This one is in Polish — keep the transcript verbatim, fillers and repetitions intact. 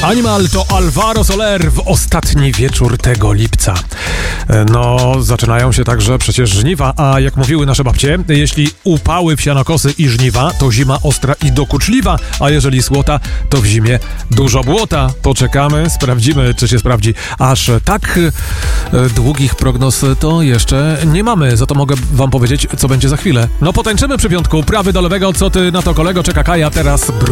Animal to Alvaro Soler w ostatni wieczór tego lipca. No, zaczynają się także przecież żniwa, a jak mówiły nasze babcie, jeśli upały w sianokosy i żniwa, to zima ostra i dokuczliwa, a jeżeli słota, to w zimie dużo błota. Poczekamy, sprawdzimy, czy się sprawdzi. Aż tak e, długich prognoz to jeszcze nie mamy, za to mogę wam powiedzieć, co będzie za chwilę. No potańczymy przy piątku, prawy do lewego, co ty na to kolego, czeka Kaja, teraz